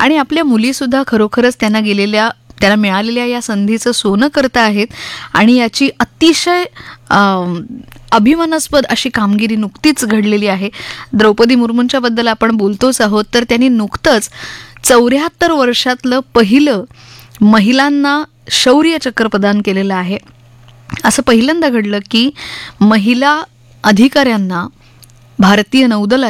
आणि आपल्या मुलीसुद्धा खरोखरच त्यांना मिळालेल्या या संधीचं सोनं करत आहेत आणि याची अतिशय अभिमानास्पद अशी कामगिरी नुकतीच घडलेली आहे. द्रौपदी मुर्मूंच्या बद्दल आपण बोलतोच आहोत, तर त्यांनी नुकतंच 74 वर्षातलं पहिलं महिलांना शौर्य चक्र प्रदान केलेलं आहे. असं पहिल्यांदा घडलं की महिला अधिकाऱ्यांना भारतीय नौदलात